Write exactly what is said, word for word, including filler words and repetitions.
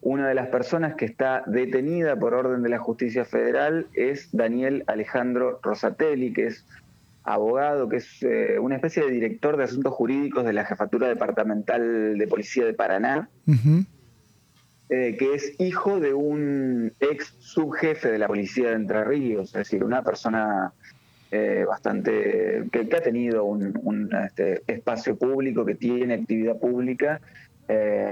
una de las personas que está detenida por orden de la Justicia Federal es Daniel Alejandro Rosatelli, que es abogado, que es eh, una especie de director de asuntos jurídicos de la Jefatura Departamental de Policía de Paraná, Uh-huh. eh, que es hijo de un ex subjefe de la Policía de Entre Ríos, es decir, una persona eh, bastante que, que ha tenido un, un este, espacio público, que tiene actividad pública, eh,